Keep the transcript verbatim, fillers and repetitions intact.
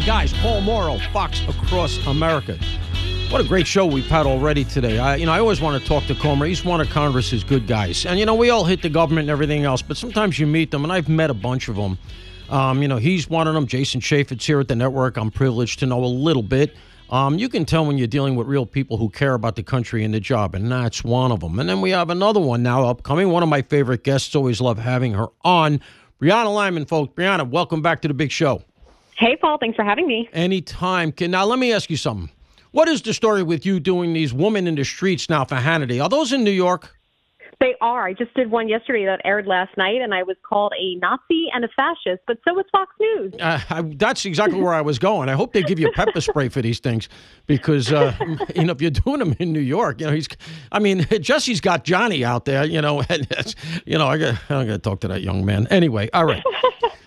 Guys, Paul Morrow, Fox Across America. What a great show we've had already today. I, you know, I always want to talk to Comer. He's one of Congress's good guys. And, you know, we all hit the government and everything else, but sometimes you meet them, and I've met a bunch of them. Um, you know, he's one of them. Jason Chaffetz here at the network. I'm privileged to know a little bit. Um, you can tell when you're dealing with real people who care about the country and the job, and that's one of them. And then we have another one now upcoming. One of my favorite guests. Always love having her on. Brianna Lyman, folks. Brianna, welcome back to the big show. Hey, Paul. Thanks for having me. Anytime. Can, now, let me ask you something. What is the story with you doing these Women in the Streets now for Hannity? Are those in New York? They are. I just did one yesterday that aired last night, and I was called a Nazi and a fascist, but so was Fox News. Uh, I, that's exactly where I was going. I hope they give you pepper spray for these things because, uh, you know, if you're doing them in New York, you know, he's, I mean, Jesse's got Johnny out there, you know, and, you know, I got, I got to talk to that young man. Anyway, all right.